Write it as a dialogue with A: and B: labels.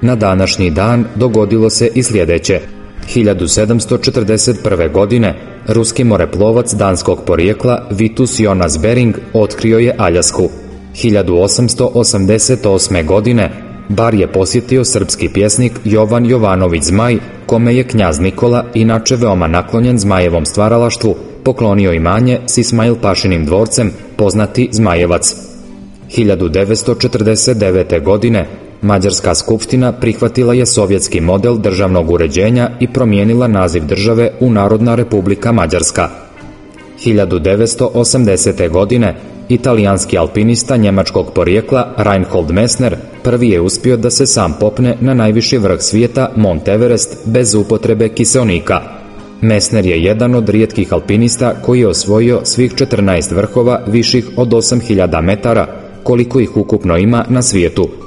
A: Na današnji dan dogodilo se i sljedeće. 1741. godine ruski moreplovac danskog porijekla Vitus Jonas Bering otkrio je Aljasku. 1888. godine Bar je posjetio srpski pjesnik Jovan Jovanović Zmaj, kome je knjaz Nikola, inače veoma naklonjen Zmajevom stvaralaštvu, poklonio imanje s Ismail Pašinim dvorcem, poznati Zmajevac. 1949. godine Mađarska skupština prihvatila je sovjetski model državnog uređenja i promijenila naziv države u Narodna republika Mađarska. 1980. godine italijanski alpinista njemačkog porijekla Reinhold Messner prvi je uspio da se sam popne na najviši vrh svijeta Mont Everest bez upotrebe kiseonika. Messner je jedan od rijetkih alpinista koji je osvojio svih 14 vrhova viših od 8000 metara, koliko ih ukupno ima na svijetu.